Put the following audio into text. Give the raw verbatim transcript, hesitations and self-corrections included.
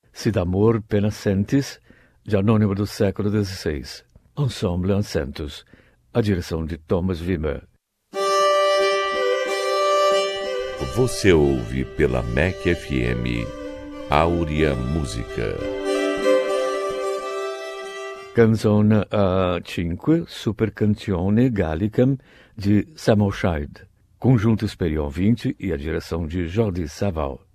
Se d'amor pena sentis, de anônimo do século dezesseis. Ensemble en Santos, a direção de Thomas Wimmer. Você ouve pela M E C F M Áurea Música. Canzone a cinque, Super Canzone Gallicum, de Samuel Scheid, conjunto Experion vinte e a direção de Jordi Savall.